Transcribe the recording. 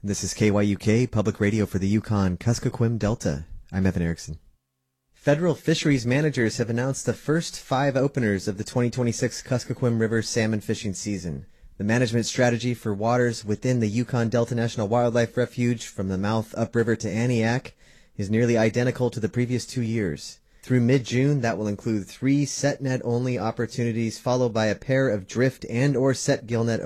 This is KYUK, public radio for the Yukon-Kuskokwim Delta. I'm Evan Erickson. Federal fisheries managers have announced the first 5 openers of the 2026 Kuskokwim River salmon fishing season. The management strategy for waters within the Yukon Delta National Wildlife Refuge from the mouth upriver to Aniak is nearly identical to the previous 2 years. Through mid-June, that will include 3 set net-only opportunities followed by a pair of drift and or set gill net